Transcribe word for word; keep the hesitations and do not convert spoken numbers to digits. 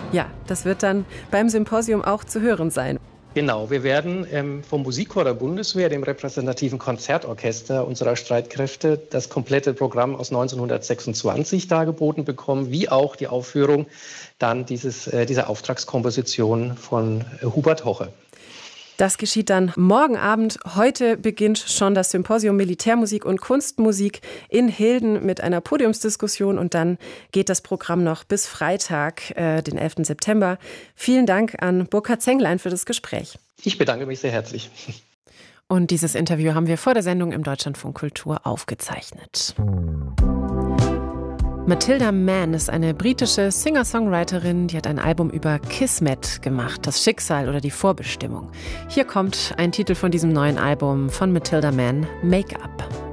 Ja, das wird dann beim Symposium auch zu hören sein. Genau, wir werden ähm, vom Musikchor der Bundeswehr, dem repräsentativen Konzertorchester unserer Streitkräfte, das komplette Programm aus neunzehnhundertsechsundzwanzig dargeboten bekommen, wie auch die Aufführung dann dieses, äh, dieser Auftragskomposition von äh, Hubert Hoche. Das geschieht dann morgen Abend. Heute beginnt schon das Symposium Militärmusik und Kunstmusik in Hilden mit einer Podiumsdiskussion und dann geht das Programm noch bis Freitag, äh, den elften September. Vielen Dank an Burkhard Zenglein für das Gespräch. Ich bedanke mich sehr herzlich. Und dieses Interview haben wir vor der Sendung im Deutschlandfunk Kultur aufgezeichnet. Matilda Mann ist eine britische Singer-Songwriterin, die hat ein Album über Kismet gemacht, das Schicksal oder die Vorbestimmung. Hier kommt ein Titel von diesem neuen Album von Matilda Mann, Make Up.